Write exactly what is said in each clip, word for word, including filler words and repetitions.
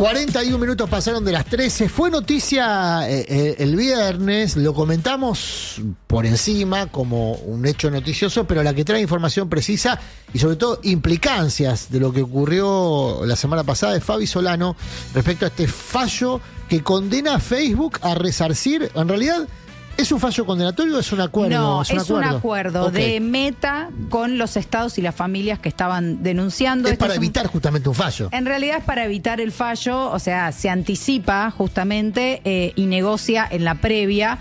cuarenta y un minutos pasaron de las trece. Fue noticia eh, eh, el viernes, lo comentamos por encima como un hecho noticioso, pero la que trae información precisa y sobre todo implicancias de lo que ocurrió la semana pasada es Fabi Solano respecto a este fallo que condena a Facebook a resarcir. En realidad, ¿es un fallo condenatorio o es un acuerdo? No, es un es acuerdo, un acuerdo okay. de Meta con los estados y las familias que estaban denunciando. Es Esto para es un, evitar justamente un fallo. En realidad es para evitar el fallo, o sea, se anticipa justamente eh, y negocia en la previa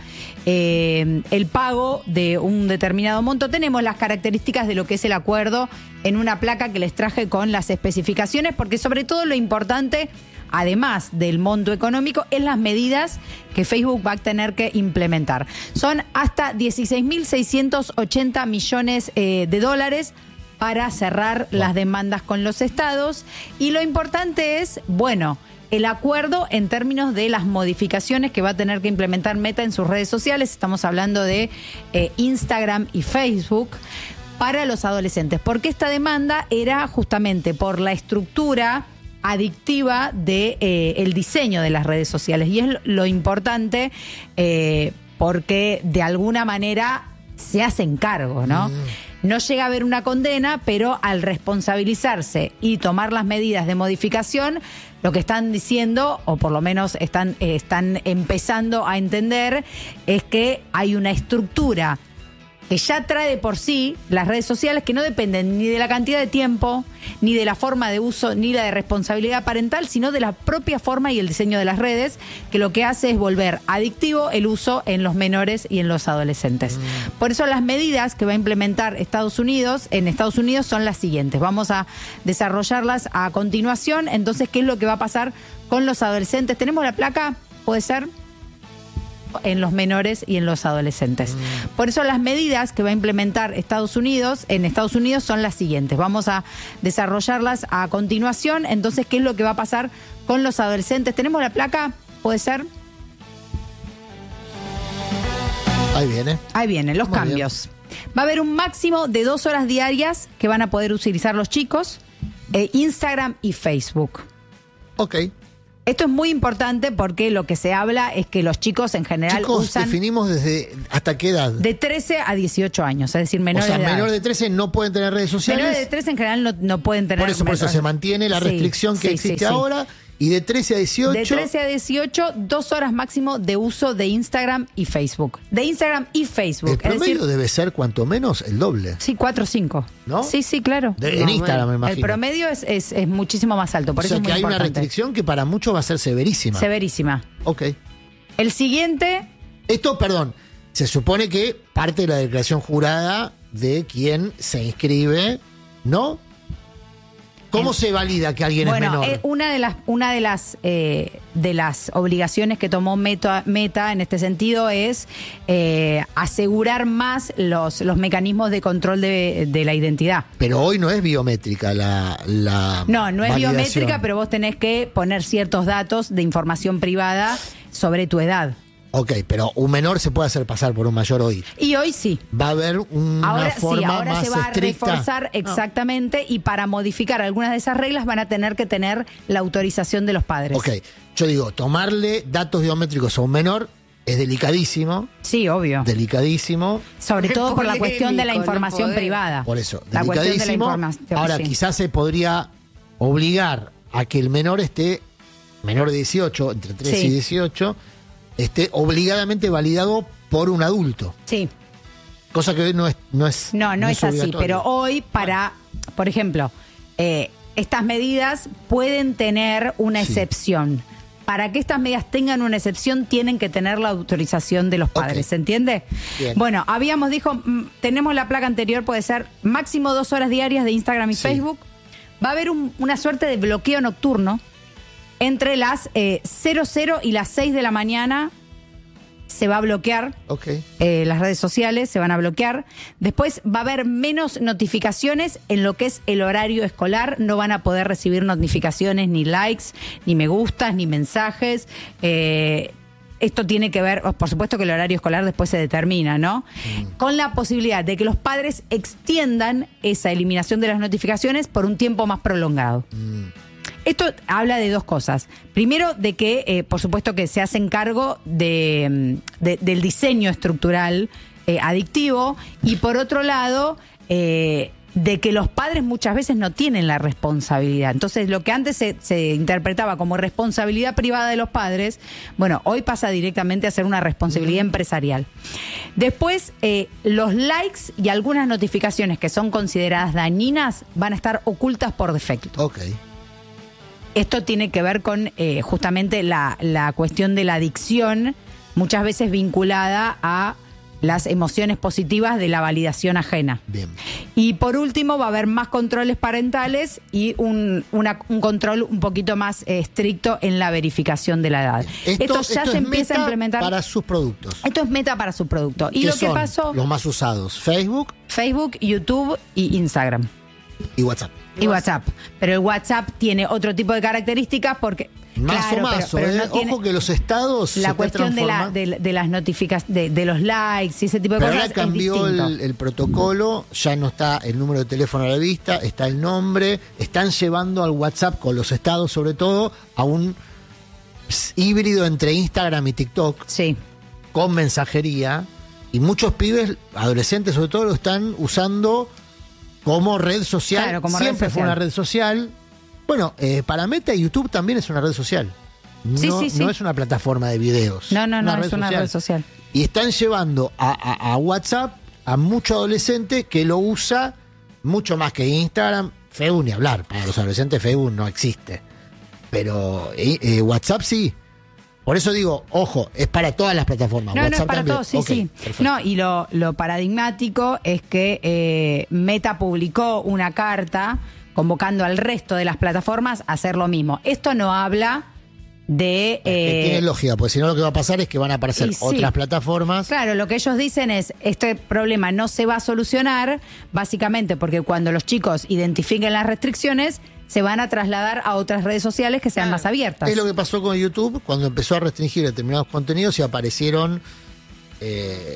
eh, el pago de un determinado monto. Tenemos las características de lo que es el acuerdo en una placa que les traje con las especificaciones, porque sobre todo lo importante, además del monto económico, es las medidas que Facebook va a tener que implementar. Son hasta dieciséis mil seiscientos ochenta millones eh, de dólares para cerrar wow. las demandas con los estados. Y lo importante es, bueno, el acuerdo en términos de las modificaciones que va a tener que implementar Meta en sus redes sociales. Estamos hablando de eh, Instagram y Facebook para los adolescentes. Porque esta demanda era justamente por la estructura adictiva de eh, el diseño de las redes sociales, y es lo, lo importante eh, porque de alguna manera se hacen cargo, ¿no? Mm. No llega a haber una condena, pero al responsabilizarse y tomar las medidas de modificación, lo que están diciendo, o por lo menos están, eh, están empezando a entender, es que hay una estructura que ya trae de por sí las redes sociales, que no dependen ni de la cantidad de tiempo, ni de la forma de uso, ni la de responsabilidad parental, sino de la propia forma y el diseño de las redes, que lo que hace es volver adictivo el uso en los menores y en los adolescentes. Mm. Por eso las medidas que va a implementar Estados Unidos, en Estados Unidos, son las siguientes. Vamos a desarrollarlas a continuación. Entonces, ¿qué es lo que va a pasar con los adolescentes? ¿Tenemos la placa? ¿Puede ser? En los menores y en los adolescentes. Mm. Por eso las medidas que va a implementar Estados Unidos, en Estados Unidos, son las siguientes. Vamos a desarrollarlas a continuación. Entonces, ¿qué es lo que va a pasar con los adolescentes? ¿Tenemos la placa? ¿Puede ser? Ahí viene. Ahí vienen los Muy cambios. Bien. Va a haber un máximo de dos horas diarias que van a poder utilizar los chicos, eh, Instagram y Facebook. Ok. Esto es muy importante porque lo que se habla es que los chicos en general chicos, usan... definimos desde ¿hasta qué edad? De trece a dieciocho años, es decir, menores de edad. O sea, menores de trece no pueden tener redes sociales. Menores de trece en general no, no pueden tener... Por eso, por eso se mantiene la restricción sí, que sí, existe sí, ahora. Sí. Y de trece a dieciocho... De trece a dieciocho, dos horas máximo de uso de Instagram y Facebook. De Instagram y Facebook. El promedio es decir, debe ser cuanto menos el doble. Sí, cuatro o cinco. ¿No? Sí, sí, claro. De, en no, Instagram, me imagino. El promedio es, es, es muchísimo más alto, por o eso sea es muy que hay importante. una restricción que para muchos va a ser severísima. Severísima. Ok. El siguiente... Esto, perdón, se supone que parte de la declaración jurada de quien se inscribe, ¿no? ¿Cómo en, se valida que alguien bueno, es menor? Eh, una de las, una de las, eh, de las obligaciones que tomó Meta, Meta en este sentido es eh, asegurar más los, los mecanismos de control de, de la identidad. Pero hoy no es biométrica la, la No, no es validación. biométrica, pero vos tenés que poner ciertos datos de información privada sobre tu edad. Ok, pero un menor se puede hacer pasar por un mayor hoy. Y hoy sí. Va a haber una ahora, forma sí, ahora más se va estricta. a reforzar exactamente, y para modificar algunas de esas reglas van a tener que tener la autorización de los padres. Ok, yo digo, tomarle datos biométricos a un menor es delicadísimo. Sí, obvio. Delicadísimo. Sobre todo por la cuestión de la información no privada. Por eso, la cuestión de la información. Ahora, sí. quizás se podría obligar a que el menor esté, menor de dieciocho, entre trece sí. y dieciocho, esté obligadamente validado por un adulto. Sí. Cosa que hoy no es no es No, no, no es, es así, pero hoy para, por ejemplo, eh, estas medidas pueden tener una sí. excepción. Para que estas medidas tengan una excepción, tienen que tener la autorización de los padres, okay. ¿se entiende? Bien. Bueno, habíamos dicho, tenemos la placa anterior, puede ser máximo dos horas diarias de Instagram y sí. Facebook. Va a haber un, una suerte de bloqueo nocturno. Entre las eh, cero cero y las seis de la mañana se va a bloquear. Okay. Eh, las redes sociales se van a bloquear. Después va a haber menos notificaciones en lo que es el horario escolar. No van a poder recibir notificaciones, ni likes, ni me gustas, ni mensajes. Eh, esto tiene que ver, por supuesto que el horario escolar después se determina, ¿no? Mm. Con la posibilidad de que los padres extiendan esa eliminación de las notificaciones por un tiempo más prolongado. Mm. Esto habla de dos cosas. Primero, de que, eh, por supuesto, que se hacen cargo de, de, del diseño estructural eh, adictivo, y por otro lado, eh, de que los padres muchas veces no tienen la responsabilidad. Entonces, lo que antes se, se interpretaba como responsabilidad privada de los padres, bueno, hoy pasa directamente a ser una responsabilidad empresarial. Después, eh, los likes y algunas notificaciones que son consideradas dañinas van a estar ocultas por defecto. Ok. Esto tiene que ver con eh, justamente la, la cuestión de la adicción, muchas veces vinculada a las emociones positivas de la validación ajena. Bien. Y por último, va a haber más controles parentales y un, una, un control un poquito más eh, estricto en la verificación de la edad. Esto, esto ya esto se es empieza a meta implementar. para sus productos. Esto es meta para su producto. Y ¿Qué lo que son pasó, los más usados? Facebook Facebook, YouTube y Instagram. y WhatsApp. Y WhatsApp. Pero el WhatsApp tiene otro tipo de características porque... Más claro, o más, pero, pero ¿eh? no tiene Ojo que los estados la se cuestión de, la, de, de las notificaciones, de, de los likes y ese tipo de Pero cosas ahora cambió es distinto. el, el protocolo, ya no está el número de teléfono a la vista, está el nombre, están llevando al WhatsApp con los estados sobre todo a un híbrido entre Instagram y TikTok Sí. con mensajería, y muchos pibes, adolescentes sobre todo, lo están usando como red social. Claro, como red Siempre fue social. una red social. Bueno, eh, para Meta, YouTube también es una red social. No, Sí, sí, sí. no es una plataforma de videos. No, no, no, red es una social. red social. Y están llevando a, a- a WhatsApp a mucho adolescente que lo usa mucho más que Instagram. Facebook ni hablar. Para los adolescentes Facebook no existe. Pero eh, eh, WhatsApp sí. Por eso digo, ojo, es para todas las plataformas. No, no, WhatsApp es para también. todos, sí, Ok, sí. perfecto. No, y lo, lo paradigmático es que eh, Meta publicó una carta convocando al resto de las plataformas a hacer lo mismo. Esto no habla de... Que eh, tiene lógica, porque si no lo que va a pasar es que van a aparecer y sí. otras plataformas. Claro, lo que ellos dicen es, este problema no se va a solucionar, básicamente porque cuando los chicos identifiquen las restricciones, se van a trasladar a otras redes sociales que sean más abiertas. Es lo que pasó con YouTube cuando empezó a restringir determinados contenidos y aparecieron eh,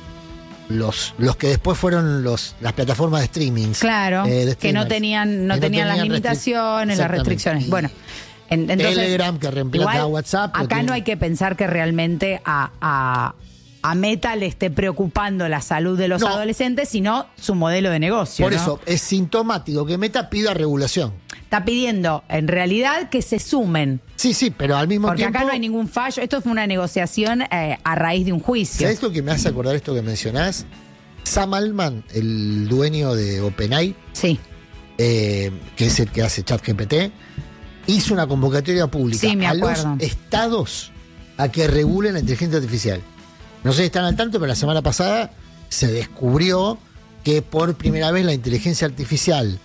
los, los que después fueron los las plataformas de streaming. Claro, eh, de que no streamers, tenían, no que tenían las restric- limitaciones, las Exactamente. restricciones. Y Bueno, en- entonces, Telegram, que reemplaza igual, a WhatsApp, lo Acá tiene- no hay que pensar que realmente a, a, a Meta le esté preocupando la salud de los No. adolescentes, sino su modelo de negocio. Por ¿no? eso es sintomático que Meta pida regulación. Está pidiendo, en realidad, que se sumen. Sí, sí, pero al mismo Porque tiempo. acá no hay ningún fallo. Esto fue una negociación eh, a raíz de un juicio. ¿Sabes lo que me hace acordar esto que mencionás? Sam Altman, el dueño de OpenAI, Sí, eh, que es el que hace ChatGPT, hizo una convocatoria pública Sí, me a los acuerdo. estados a que regulen la inteligencia artificial. No sé si están al tanto, pero la semana pasada se descubrió que por primera vez la inteligencia artificial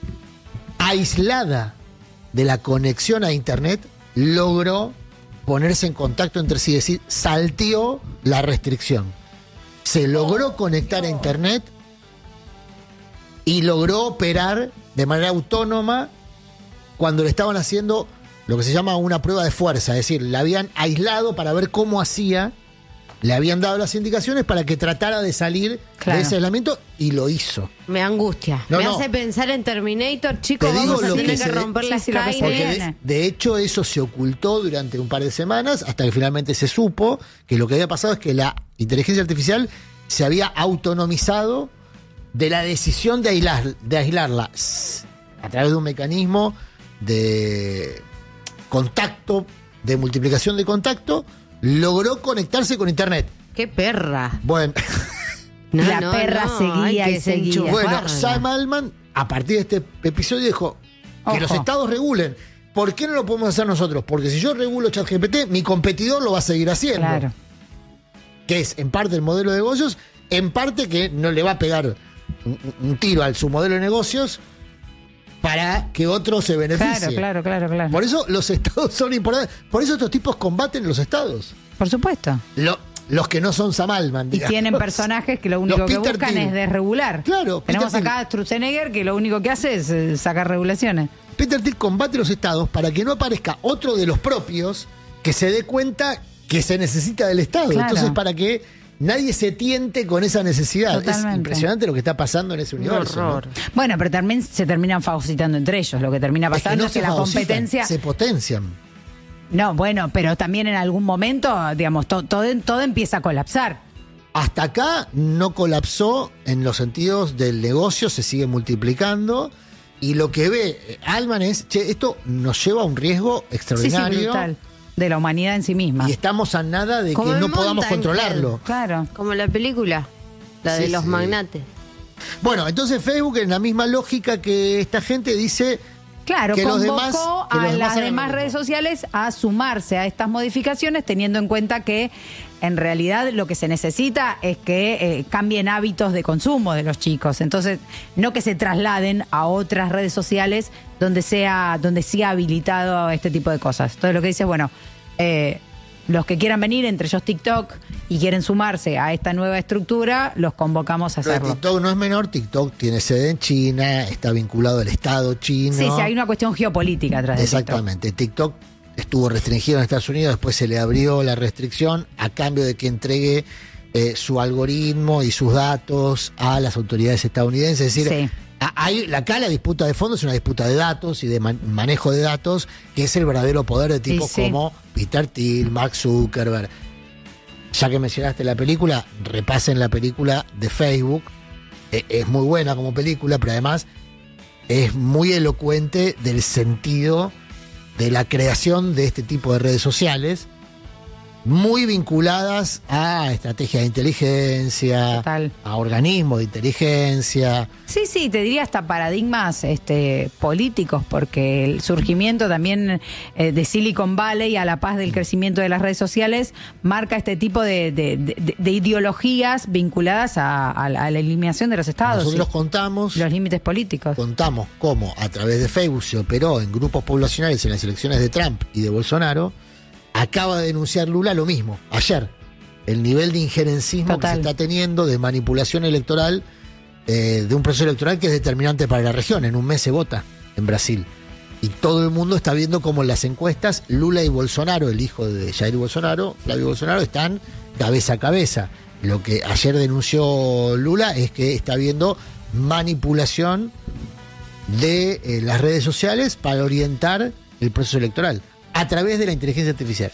aislada de la conexión a Internet logró ponerse en contacto entre sí, es decir, salteó la restricción. Se logró conectar a Internet y logró operar de manera autónoma cuando le estaban haciendo lo que se llama una prueba de fuerza, es decir, la habían aislado para ver cómo hacía, le habían dado las indicaciones para que tratara de salir Claro. de ese aislamiento y lo hizo. Me angustia. No, me no. hace pensar en Terminator, chicos, Te digo vamos a lo tener que que, se- romper la sí, sí, lo que se Porque Skynet. viene. de, de hecho eso se ocultó durante un par de semanas hasta que finalmente se supo que lo que había pasado es que la inteligencia artificial se había autonomizado de la decisión de, aislar, de aislarla s- a través de un mecanismo de contacto, de multiplicación de contacto, logró conectarse con Internet. ¡Qué perra! Bueno, No, La no, perra no, seguía hay y que seguía. desenchufarla. bueno, Sam Altman, a partir de este episodio, dijo que Ojo. los estados regulen. ¿Por qué no lo podemos hacer nosotros? Porque si yo regulo ChatGPT, mi competidor lo va a seguir haciendo. claro. Que es en parte el modelo de negocios, en parte que no le va a pegar un, un tiro al su modelo de negocios para que otro se beneficie. Claro, claro, claro, claro. Por eso los estados son importantes. Por eso estos tipos combaten los estados. Por supuesto. Lo- los que no son Sam Altman, Y digamos. tienen personajes que lo único Los que Peter buscan Thiel. es desregular. Claro, Peter Tenemos Thiel. acá a Schwarzenegger que lo único que hace es eh, sacar regulaciones. Peter Thiel combate los estados para que no aparezca otro de los propios que se dé cuenta que se necesita del Estado. Claro. Entonces, para que nadie se tiente con esa necesidad. Totalmente. Es impresionante lo que está pasando en ese universo. ¿no? horror. Bueno, pero también se terminan fagocitando entre ellos. Lo que termina Es que pasando no es que, se la fagocitan, competencia. se potencian. No, bueno, pero también en algún momento, digamos, to- todo, todo empieza a colapsar. Hasta acá no colapsó en los sentidos del negocio, se sigue multiplicando. Y lo que ve eh, Altman es, che, esto nos lleva a un riesgo Sí, sí, extraordinario. brutal. De la humanidad en sí misma. Y estamos a nada de Como que el no podamos Mountain controlarlo. Claro. Como la película, la de Sí, los sí. magnates. Bueno, entonces Facebook, en la misma lógica que esta gente, dice Claro, que los convocó demás- que a los demás las hagan lo demás mismo. redes sociales a sumarse a estas modificaciones, teniendo en cuenta que en realidad lo que se necesita es que eh, cambien hábitos de consumo de los chicos. Entonces, no que se trasladen a otras redes sociales donde sea, donde sea habilitado este tipo de cosas. Entonces, lo que dice es, bueno, eh, los que quieran venir, entre ellos TikTok, y quieren sumarse a esta nueva estructura, los convocamos a Pero hacerlo. TikTok no es menor, TikTok tiene sede en China, está vinculado al Estado chino. Sí, sí, hay una cuestión geopolítica atrás de TikTok. Exactamente. TikTok estuvo restringido en Estados Unidos, después se le abrió la restricción a cambio de que entregue eh, su algoritmo y sus datos a las autoridades estadounidenses. Es decir, Sí. a- hay, acá la disputa de fondo es una disputa de datos y de man- manejo de datos, que es el verdadero poder de tipos Y sí. como Peter Thiel, Mark Zuckerberg. Ya que mencionaste la película, repasen la película de Facebook. Eh, es muy buena como película, pero además es muy elocuente del sentido de la creación de este tipo de redes sociales, muy vinculadas a estrategias de inteligencia, Total. a organismos de inteligencia. Sí, sí, te diría hasta paradigmas este, políticos, porque el surgimiento también eh, de Silicon Valley a la paz del crecimiento de las redes sociales marca este tipo de, de- de- de ideologías vinculadas a, a la, a la eliminación de los estados Nosotros y contamos, los límites políticos. contamos cómo a través de Facebook se operó en grupos poblacionales en las elecciones de Trump y de Bolsonaro. Acaba de denunciar Lula lo mismo, ayer. El nivel de injerencismo Total. que se está teniendo, de manipulación electoral, eh, de un proceso electoral que es determinante para la región. En un mes se vota en Brasil. Y todo el mundo está viendo cómo en las encuestas Lula y Bolsonaro, el hijo de Jair Bolsonaro, Flavio Bolsonaro, están cabeza a cabeza. Lo que ayer denunció Lula es que está habiendo manipulación de eh, las redes sociales para orientar el proceso electoral a través de la inteligencia artificial.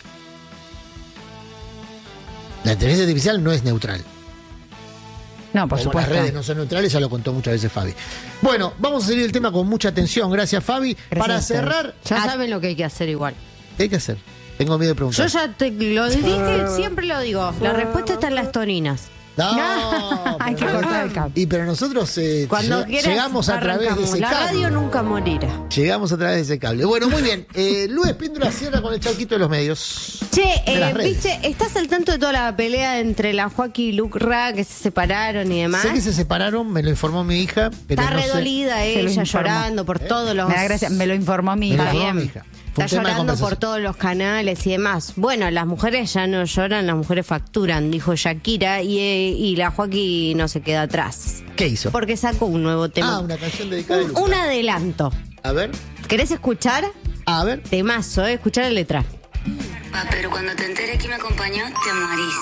La inteligencia artificial no es neutral. No, por Como supuesto. las redes no son neutrales, ya lo contó muchas veces Fabi. Bueno, vamos a seguir el tema con mucha atención. Gracias, Fabi. Para a ustedes. cerrar, Ya ¿a- saben lo que hay que hacer igual. ¿qué hay que hacer? Tengo miedo de preguntar. Yo ya te lo dije, siempre lo digo. La respuesta está en las torinas. No, Hay que pero- cortar el cable. Y pero nosotros eh, Cuando llega- quieras, llegamos a través de arrancamos. ese La cable. radio nunca morirá. Llegamos a través de ese cable. Bueno, muy bien. Eh, Lu Espíndola cierra con el charquito de los medios. Che, De las eh, redes. viste, ¿estás al tanto de toda la pelea entre la Joaquín y Luke Ra, que se separaron y demás? Sé que se separaron, me lo informó mi hija, pero Está no sé. redolida Se lo ella, informó. llorando por ¿Eh? todos los... Me da gracia, me lo informó mi Me lo hija. informó bien. mi hija. Fue Está un tema de llorando por conversación. todos los canales y demás. Bueno, las mujeres ya no lloran, las mujeres facturan, dijo Shakira, y, eh, y la Joaquín no se queda atrás. ¿Qué hizo? Porque sacó un nuevo tema. Ah, una canción dedicada a un, Luca. un adelanto. A ver, ¿Querés escuchar? a ver. Temazo, ¿eh? Escuchar la letra. Pa, pero cuando te enteres que me acompañó, te morís.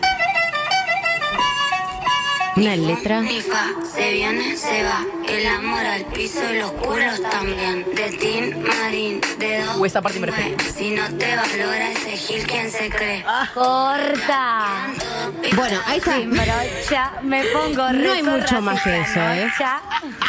Una letra. Mi fa, se viene, se va. El amor al piso y los culos también. De Tim Marín, de dos. O esa parte me refiero. Si no te valora ese gil, ¿quién se cree? Corta. Bueno, ahí está. Brocha, me pongo No hay re mucho zorra más que esta eso, ¿eh? nocha.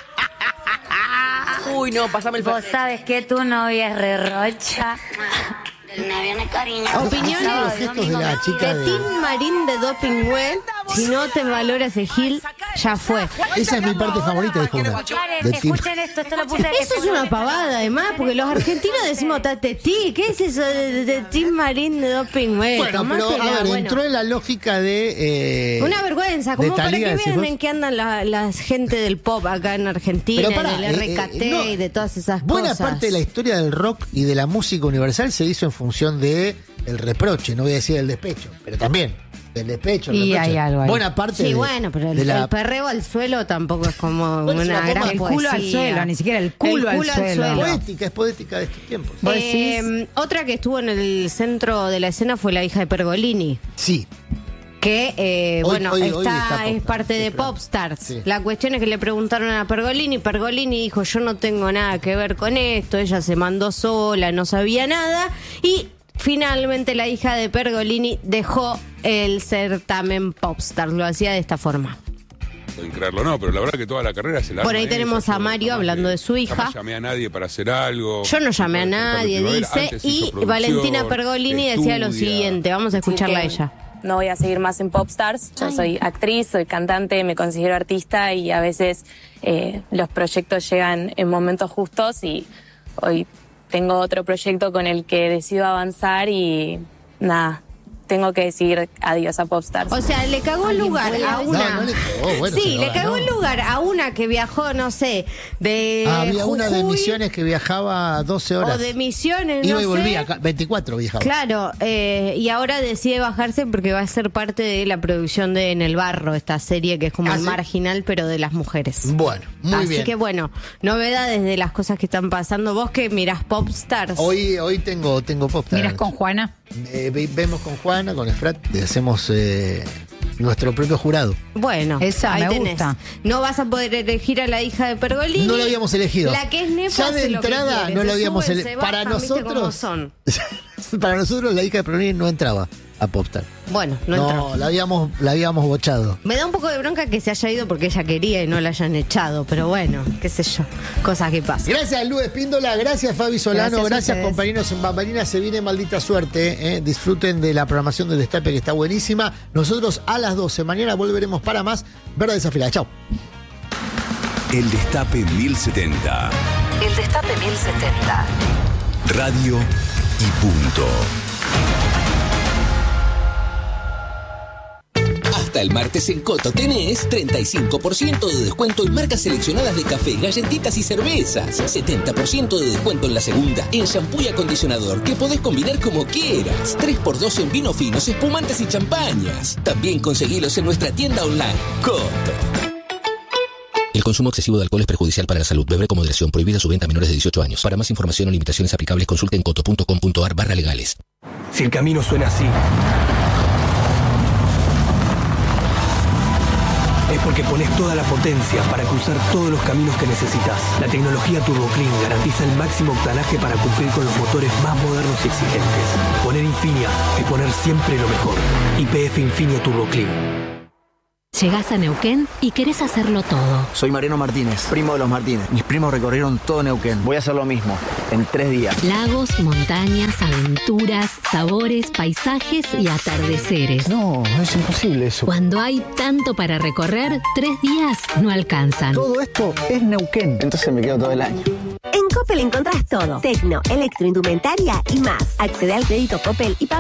Uy, no, pasame el Vos fa- sabes que tu novia es re rocha. Del me viene cariño. Opiniones Los gestos de la chica de de... Tim Marín de Dopingwell. Si no te valora ese gil, ya fue. Esa es mi parte favorita, dijo una. Paren, De Tim. escuchen esto, esto lo puse. Eso es una pavada, además, porque los argentinos decimos tatetí. ¿Qué es eso de, de Tim Marín de Dopingwell? Bueno, pero a ver, entró en la lógica de... eh, Una vergüenza, de como para Thalía, que decís vean vos. en qué andan la, la gente del pop acá en Argentina, Pero pará, del eh, R K T eh, no, y de todas esas buena cosas. parte de la historia del rock y de la música universal se hizo en función de el reproche, no voy a decir el despecho, pero también del despecho. el Y reproche. hay algo ahí. Buena parte Sí, de, bueno, pero el, de la... el perreo al suelo tampoco es como Bueno, es una una gran forma- El culo al poesía. suelo, ni siquiera el culo, El culo al al suelo. suelo. poética, es poética de estos tiempos. ¿Vos Eh, otra que estuvo en el centro de la escena fue la hija de Pergolini. Sí. que eh, Hoy- bueno, hoy- está, hoy está Popstars, es parte de sí, claro. Popstars. Sí. La cuestión es que le preguntaron a Pergolini, Pergolini dijo, yo no tengo nada que ver con esto, ella se mandó sola, no sabía nada, y finalmente la hija de Pergolini dejó el certamen Popstars, lo hacía de esta forma. Pueden creerlo no, pero la verdad que toda la carrera se la Por arma ahí ella, tenemos yo a Mario jamás hablando le- de su hija. Jamás llamé a nadie para hacer algo. Yo no llamé a Para nadie, Primavera, dice, antes hizo y producción, Valentina Pergolini decía lo estudia. siguiente, vamos a escucharla a Así que ella. No voy a seguir más en Popstars. Yo soy actriz, soy cantante, me considero artista y a veces eh, los proyectos llegan en momentos justos y hoy tengo otro proyecto con el que decido avanzar y nada, tengo que decir adiós a Popstars. O sea, le cagó el lugar a una... No, no le cagó, bueno, se sí, lo le ganó. cagó el lugar a una que viajó, no sé, de Ah, había una de Jujuy Misiones que viajaba doce horas. o de Misiones, Iba no y volvía, sé. acá, veinticuatro viajaba. Claro, eh, y ahora decide bajarse porque va a ser parte de la producción de En el Barro, esta serie que es como ¿Ah, el sí? Marginal, pero de las mujeres. Bueno, muy Así bien. que bueno, novedades de las cosas que están pasando. Vos que mirás Popstars. Hoy, hoy tengo, tengo Popstars. Miras con Juana. Eh, ve- vemos con Juana, con Efrat, le hacemos eh, nuestro propio jurado. Bueno, Esa ahí me tenés. gusta. No vas a poder elegir a la hija de Pergolini. No lo habíamos elegido. La que es nepo Ya de hace lo que entrada quiere, no se lo habíamos sube, elegido. se Para bajan, ¿viste cómo nosotros, son? para nosotros la hija de Peroni no entraba a Popstar. Bueno, no, No, entró. la habíamos, la habíamos bochado. Me da un poco de bronca que se haya ido porque ella quería y no la hayan echado, pero bueno, qué sé yo, cosas que pasan. Gracias, Lu Espíndola. Gracias, Fabi Solano. Gracias a Gracias, ustedes. compañeros en Bambalinas. Se viene maldita suerte. ¿eh? Disfruten de la programación del Destape, que está buenísima. Nosotros a las doce. Mañana volveremos para más Verdad Desafilada. Chao. El Destape mil setenta. El Destape mil setenta. Radio y punto. Hasta el martes en Coto tenés treinta y cinco por ciento de descuento en marcas seleccionadas de café, galletitas y cervezas. setenta por ciento de descuento en la segunda en shampoo y acondicionador que podés combinar como quieras. tres por dos en vinos finos, espumantes y champañas. También conseguilos en nuestra tienda online. Coto. El consumo excesivo de alcohol es perjudicial para la salud. Beber con moderación. Prohibida su venta a menores de dieciocho años. Para más información o limitaciones aplicables, consulte en coto punto com punto ar barra legales. Si el camino suena así, es porque pones toda la potencia para cruzar todos los caminos que necesitas. La tecnología Turbo Clean garantiza el máximo octanaje para cumplir con los motores más modernos y exigentes. Poner Infinia es poner siempre lo mejor. Y P F Infinia Turbo Clean. Llegás a Neuquén y querés hacerlo todo. Soy Mariano Martínez, primo de los Martínez. Mis primos recorrieron todo Neuquén. Voy a hacer lo mismo, en tres días. Lagos, montañas, aventuras, sabores, paisajes y atardeceres. No, es imposible eso. Cuando hay tanto para recorrer, tres días no alcanzan. Todo esto es Neuquén. Entonces me quedo todo el año. En Coppel encontrás todo. Tecno, electroindumentaria y más. Accede al crédito Coppel y paga